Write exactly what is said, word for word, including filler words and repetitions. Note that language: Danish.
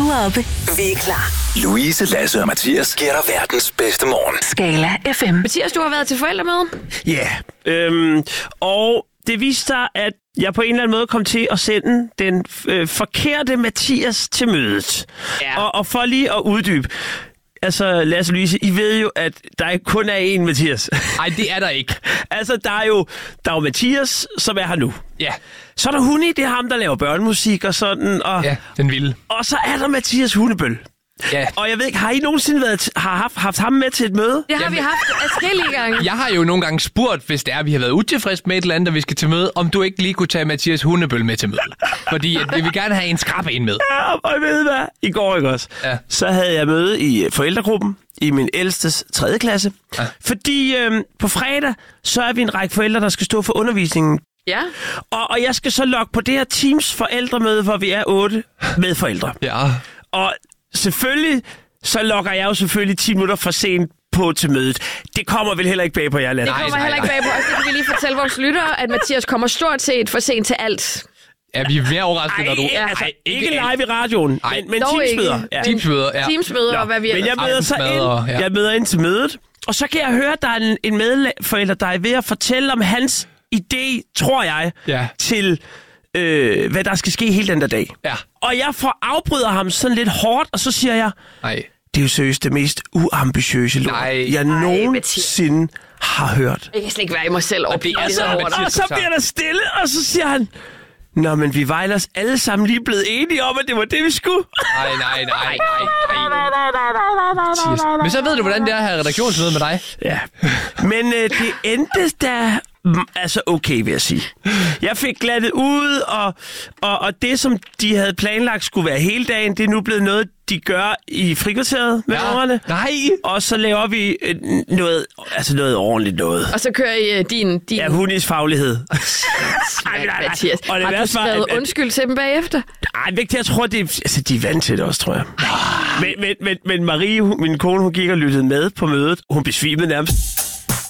Nu er oppe. Vi er klar. Louise, Lasse og Mathias giver dig verdens bedste morgen. Skala F M. Mathias, du har været til forældremøde. Ja, yeah, øhm, og det viste sig, at jeg på en eller anden måde kom til at sende den øh, forkerte Mathias til mødet. Ja. Og, og for lige at uddybe. Altså, Lasse og Louise, I ved jo, at der kun er én Mathias. Nej, det er der ikke. Altså, der er, jo, der er jo Mathias, som er her nu. Ja. Så er der Hunni, det er ham, der laver børnemusik og sådan. Og, Ja, den vilde. og så er der Mathias Hundebøl. Ja. Og jeg ved ikke, har I nogensinde været, har haft, haft ham med til et møde? Det har Jamen, vi haft adskillige gange. Jeg har jo nogle gange spurgt, hvis det er, vi har været utilfredse med et eller andet, og vi skal til møde, om du ikke lige kunne tage Mathias Hundebøl med til mødet. Fordi at vi vil gerne have en skrab en med. Ja, og jeg ved hvad? I går, ikke også? Ja. Så havde jeg møde i forældregruppen i min ældstes tredje klasse. Ja. Fordi øhm, på fredag, så er vi en række forældre, der skal stå for undervisningen. Ja. Og, og jeg skal så logge på det her Teams forældremøde, hvor vi er otte med forældre. Ja. Og selvfølgelig, så logger jeg jo selvfølgelig ti minutter for sent på til mødet. Det kommer vel heller ikke bag på jer, Lasse? Det kommer nej, heller ikke bag på os. Det kan vi lige fortælle vores lyttere, at Mathias kommer stort set for sent til alt. Ja, vi er mere overrasket, når du... Ej, altså, Ej, ikke live i radioen, Ej, men, men dog Teams-møder. ikke. Ja. Teamsmøder, ja. Teamsmøder og hvad vi Men jeg møder så Aftensmad og- ind, ja. jeg møder ind til mødet, og så kan jeg høre, at der er en, en medforælder, der er ved at fortælle om hans idé, tror jeg, Ja. til øh, hvad der skal ske hele den der dag. Ja. Og jeg får afbryder ham sådan lidt hårdt, og så siger jeg, Nej. det er jo seriøst det mest uambitiøse lort, Nej. jeg Ej, nogensinde har hørt. Jeg kan slet ikke være i mig selv over Og det er det så så hårdt. Mathias, Og så bliver der stille, og så siger han, nå, men vi var ellers alle sammen lige blevet enige om, at det var det, vi skulle. Nej, nej, nej, nej, nej. Men så ved du, hvordan det er at have redaktionsmøde med dig. Ja, men øh, det endte da mm, altså okay, vil jeg sige. Jeg fik glattet ud, og, og, og det, som de havde planlagt skulle være hele dagen, det er nu blevet noget, de gør i frikvarteret med Ja. ungerne. Nej. Og så laver vi øh, noget, altså noget ordentligt noget. Og så kører I uh, din... din... Ja, Hunnis faglighed. Ej, nej, nej. Mathias, Og det har du værste var, skrevet at- at- undskyld til dem bagefter? Ej, vigtigt, jeg tror, det er, altså, de er vant til det også, tror jeg. Men, men, men, men Marie, hun, min kone, hun gik og lyttede med på mødet. Hun besvimede nærmest.